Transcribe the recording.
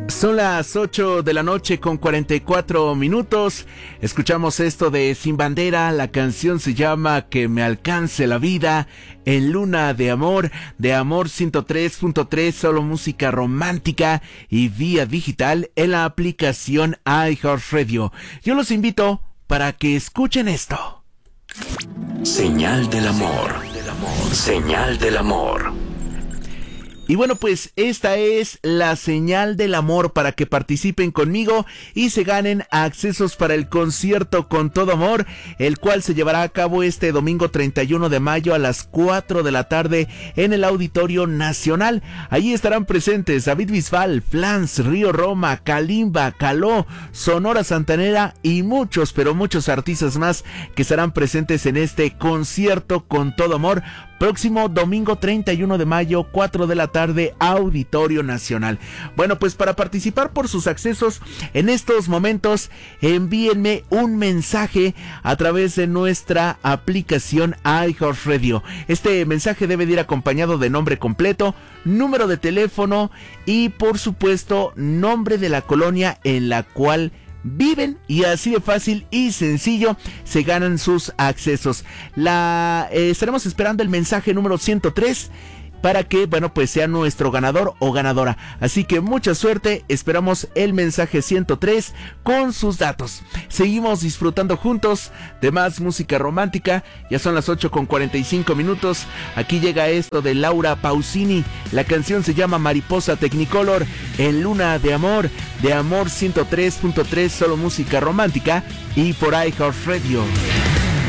Son las 8 de la noche con 44 minutos. Escuchamos esto de Sin Bandera. La canción se llama Que me alcance la vida. En Luna de Amor 103.3, solo música romántica y vía digital en la aplicación iHeartRadio. Yo los invito para que escuchen esto. Señal del amor. Señal del amor. Y bueno, pues esta es la señal del amor para que participen conmigo y se ganen accesos para el concierto Con Todo Amor, el cual se llevará a cabo este domingo 31 de mayo a las 4 de la tarde en el Auditorio Nacional. Allí estarán presentes David Bisbal, Flans, Río Roma, Kalimba, Caló, Sonora Santanera y muchos, pero muchos artistas más que estarán presentes en este concierto Con Todo Amor. Próximo domingo 31 de mayo, 4 de la tarde, Auditorio Nacional. Bueno, pues para participar por sus accesos en estos momentos, envíenme un mensaje a través de nuestra aplicación iHeartRadio. Este mensaje debe de ir acompañado de nombre completo, número de teléfono y, por supuesto, nombre de la colonia en la cual viven, y así de fácil y sencillo se ganan sus accesos. Estaremos esperando el mensaje número 103 para que, bueno, pues sea nuestro ganador o ganadora. Así que mucha suerte, esperamos el mensaje 103 con sus datos. Seguimos disfrutando juntos de más música romántica. Ya son las 8 con 45 minutos. Aquí llega esto de Laura Pausini. La canción se llama Mariposa Technicolor en Luna de Amor 103.3, solo música romántica y por iHeartRadio.